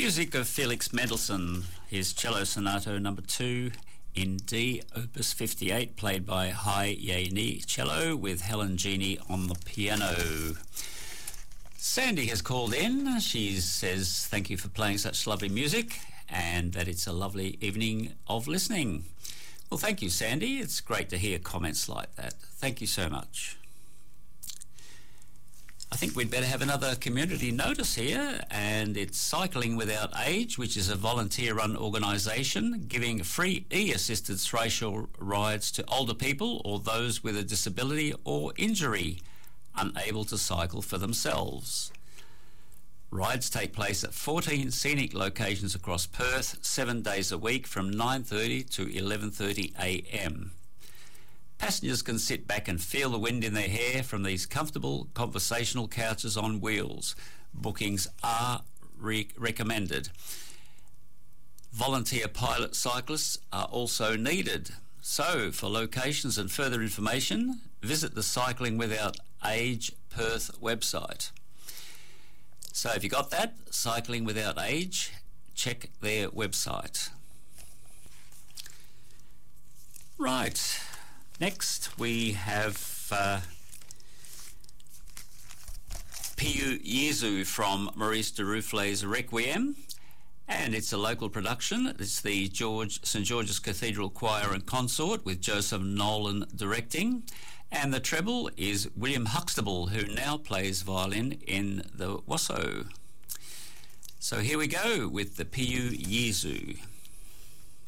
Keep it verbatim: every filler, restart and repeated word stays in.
music of Felix Mendelssohn, his cello sonata number two in D, opus fifty-eight, played by Hai Ye-ni cello with Helen Genie on the piano. Sandy has called in. She says thank you for playing such lovely music and that it's a lovely evening of listening. Well, thank you, Sandy. It's great to hear comments like that. Thank you so much. I think we'd better have another community notice here, and it's Cycling Without Age, which is a volunteer-run organisation giving free e-assistance racial rides to older people or those with a disability or injury unable to cycle for themselves. Rides take place at fourteen scenic locations across Perth, seven days a week from nine thirty to eleven thirty a m. Passengers can sit back and feel the wind in their hair from these comfortable conversational couches on wheels. Bookings are re- recommended. Volunteer pilot cyclists are also needed. So, for locations and further information, visit the Cycling Without Age Perth website. So, if you got that, Cycling Without Age, check their website. Right. Next, we have uh, Piu Yezu from Maurice de Rufflet's Requiem, and it's a local production. It's the George Saint George's Cathedral Choir and Consort with Joseph Nolan directing, and the treble is William Huxtable, who now plays violin in the Wasso. So here we go with the Piu Yezu.